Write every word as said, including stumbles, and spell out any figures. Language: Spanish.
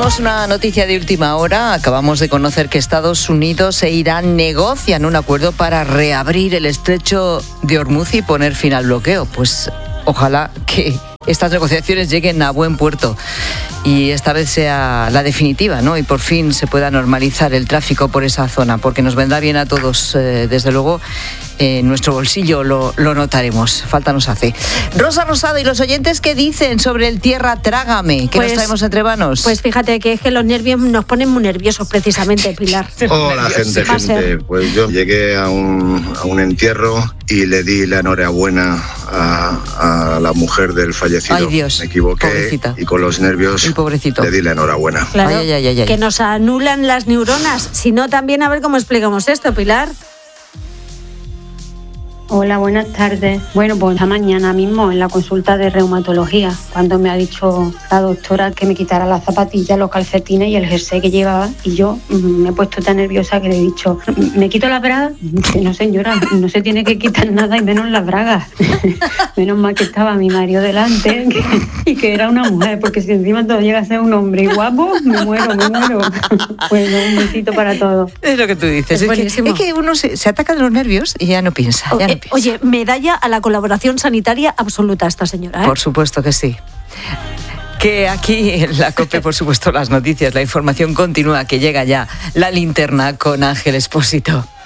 Tenemos una noticia de última hora. Acabamos de conocer que Estados Unidos e Irán negocian un acuerdo para reabrir el estrecho de Hormuz y poner fin al bloqueo. Pues ojalá que estas negociaciones lleguen a buen puerto y esta vez sea la definitiva, ¿no? Y por fin se pueda normalizar el tráfico por esa zona, porque nos vendrá bien a todos, eh, desde luego. En nuestro bolsillo lo, lo notaremos, falta nos hace. Rosa Rosado, ¿y los oyentes qué dicen sobre el Tierra Trágame? ¿Qué pues, nos traemos entre manos? Pues fíjate que es que los nervios nos ponen muy nerviosos precisamente, Pilar. Hola, gente, gente. Pues yo llegué a un, a un entierro y le di la enhorabuena a, a la mujer del fallecido. Ay, Dios. Me equivoqué. Pobrecita. Y con los nervios pobrecito. le di la enhorabuena. Claro, ay, ay, ay, ay. Que nos anulan las neuronas. Si no, también a ver cómo explicamos esto, Pilar. Hola, buenas tardes. Bueno, pues esta mañana mismo en la consulta de reumatología, cuando me ha dicho la doctora que me quitara las zapatillas, los calcetines y el jersey que llevaba, y yo me he puesto tan nerviosa que le he dicho, ¿me quito las bragas? Que no, señora, no se tiene que quitar nada y menos las bragas. Menos mal que estaba mi marido delante que, y que era una mujer, porque si encima todo llega a ser un hombre guapo, me muero, me muero. Bueno, un besito para todos. Es lo que tú dices, es, es, que, es que uno se, se ataca de los nervios y ya no piensa, ya no piensa. Oye, medalla a la colaboración sanitaria absoluta esta señora, ¿eh? Por supuesto que sí. Que aquí en la COPE, por supuesto, las noticias, la información continúa, que llega ya la linterna con Ángel Expósito.